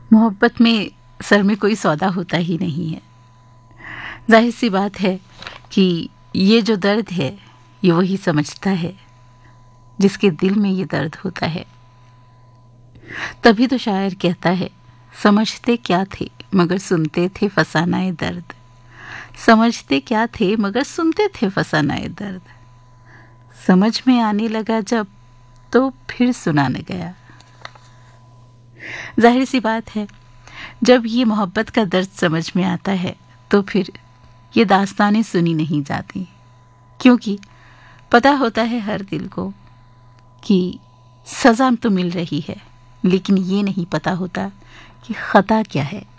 मोहब्बत में सर में कोई सौदा होता ही नहीं है। जाहिर सी बात है कि ये जो दर्द है ये वही समझता है जिसके दिल में ये दर्द होता है। तभी तो शायर कहता है, समझते क्या थे मगर सुनते थे फसानाए दर्द। समझते क्या थे मगर सुनते थे फसानाए दर्द। समझ में आने लगा जब तो फिर सुनाने गया। जाहिर सी बात है, जब ये मोहब्बत का दर्द समझ में आता है तो फिर ये दास्तानें सुनी नहीं जाती, क्योंकि पता होता है हर दिल को कि सज़ा तो मिल रही है, लेकिन ये नहीं पता होता कि खता क्या है।